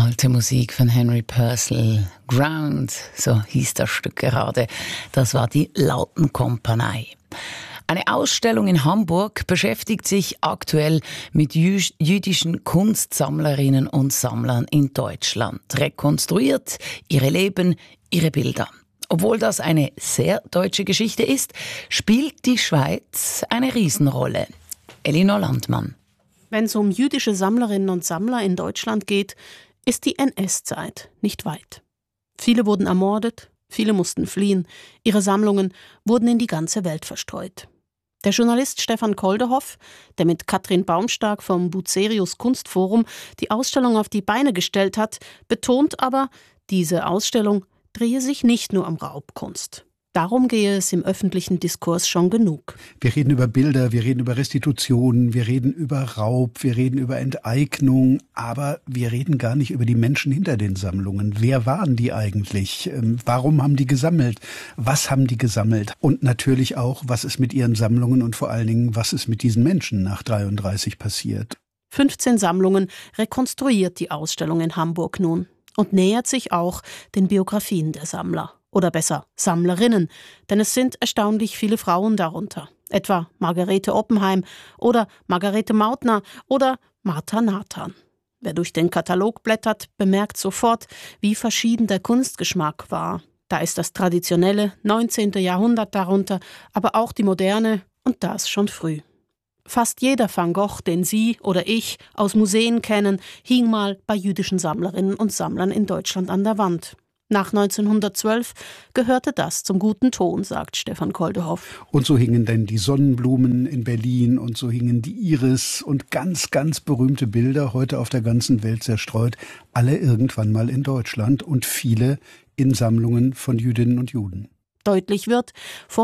Alte Musik von Henry Purcell. Ground, so hieß das Stück gerade. Das war die Lautenkompanie. Eine Ausstellung in Hamburg beschäftigt sich aktuell mit jüdischen Kunstsammlerinnen und Sammlern in Deutschland. Rekonstruiert ihre Leben, ihre Bilder. Obwohl das eine sehr deutsche Geschichte ist, spielt die Schweiz eine Riesenrolle. Elinor Landmann. Wenn es um jüdische Sammlerinnen und Sammler in Deutschland geht, ist die NS-Zeit nicht weit. Viele wurden ermordet, viele mussten fliehen, ihre Sammlungen wurden in die ganze Welt verstreut. Der Journalist Stefan Koldehoff, der mit Katrin Baumstark vom Bucerius Kunstforum die Ausstellung auf die Beine gestellt hat, betont aber, diese Ausstellung drehe sich nicht nur um Raubkunst. Darum gehe es im öffentlichen Diskurs schon genug. Wir reden über Bilder, wir reden über Restitutionen, wir reden über Raub, wir reden über Enteignung, aber wir reden gar nicht über die Menschen hinter den Sammlungen. Wer waren die eigentlich? Warum haben die gesammelt? Was haben die gesammelt? Und natürlich auch, was ist mit ihren Sammlungen und vor allen Dingen, was ist mit diesen Menschen nach 1933 passiert? 15 Sammlungen rekonstruiert die Ausstellung in Hamburg nun und nähert sich auch den Biografien der Sammler. Oder besser, Sammlerinnen, denn es sind erstaunlich viele Frauen darunter. Etwa Margarete Oppenheim oder Margarete Mautner oder Martha Nathan. Wer durch den Katalog blättert, bemerkt sofort, wie verschieden der Kunstgeschmack war. Da ist das traditionelle 19. Jahrhundert darunter, aber auch die Moderne und das schon früh. Fast jeder Van Gogh, den Sie oder ich aus Museen kennen, hing mal bei jüdischen Sammlerinnen und Sammlern in Deutschland an der Wand. Nach 1912 gehörte das zum guten Ton, sagt Stefan Koldehoff. Und so hingen dann die Sonnenblumen in Berlin und so hingen die Iris und ganz, ganz berühmte Bilder, heute auf der ganzen Welt zerstreut, alle irgendwann mal in Deutschland und viele in Sammlungen von Jüdinnen und Juden. Deutlich wird, vor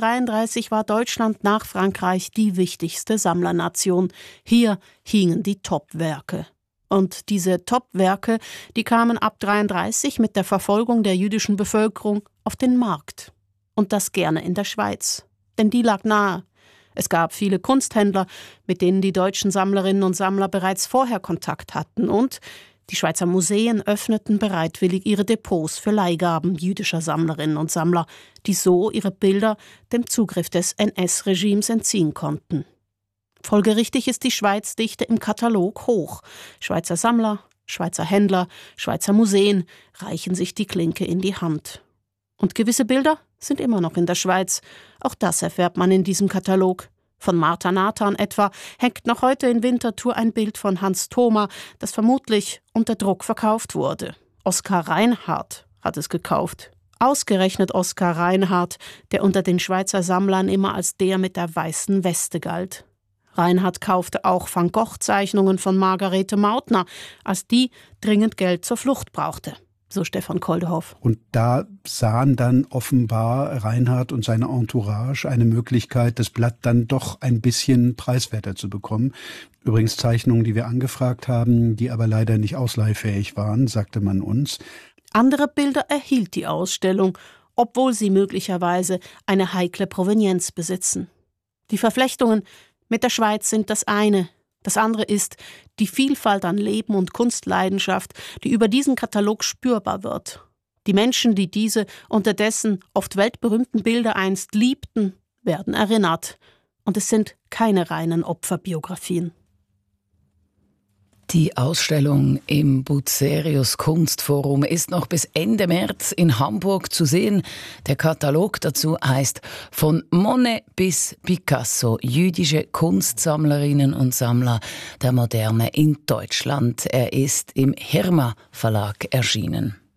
1933 war Deutschland nach Frankreich die wichtigste Sammlernation. Hier hingen die Top-Werke. Und diese Top-Werke, die kamen ab 1933 mit der Verfolgung der jüdischen Bevölkerung auf den Markt. Und das gerne in der Schweiz. Denn die lag nahe. Es gab viele Kunsthändler, mit denen die deutschen Sammlerinnen und Sammler bereits vorher Kontakt hatten. Und die Schweizer Museen öffneten bereitwillig ihre Depots für Leihgaben jüdischer Sammlerinnen und Sammler, die so ihre Bilder dem Zugriff des NS-Regimes entziehen konnten. Folgerichtig ist die Schweizdichte im Katalog hoch. Schweizer Sammler, Schweizer Händler, Schweizer Museen reichen sich die Klinke in die Hand. Und gewisse Bilder sind immer noch in der Schweiz. Auch das erfährt man in diesem Katalog. Von Martha Nathan etwa hängt noch heute in Winterthur ein Bild von Hans Thoma, das vermutlich unter Druck verkauft wurde. Oskar Reinhardt hat es gekauft. Ausgerechnet Oskar Reinhardt, der unter den Schweizer Sammlern immer als der mit der weißen Weste galt. Reinhardt kaufte auch Van Gogh-Zeichnungen von Margarete Mautner, als die dringend Geld zur Flucht brauchte, so Stefan Koldehoff. Und da sahen dann offenbar Reinhardt und seine Entourage eine Möglichkeit, das Blatt dann doch ein bisschen preiswerter zu bekommen. Übrigens Zeichnungen, die wir angefragt haben, die aber leider nicht ausleihfähig waren, sagte man uns. Andere Bilder erhielt die Ausstellung, obwohl sie möglicherweise eine heikle Provenienz besitzen. Die Verflechtungen mit der Schweiz sind das eine. Das andere ist die Vielfalt an Leben und Kunstleidenschaft, die über diesen Katalog spürbar wird. Die Menschen, die diese unterdessen oft weltberühmten Bilder einst liebten, werden erinnert. Und es sind keine reinen Opferbiografien. Die Ausstellung im Bucerius Kunstforum ist noch bis Ende März in Hamburg zu sehen. Der Katalog dazu heißt Von Monet bis Picasso, jüdische Kunstsammlerinnen und Sammler der Moderne in Deutschland. Er ist im Hirma Verlag erschienen.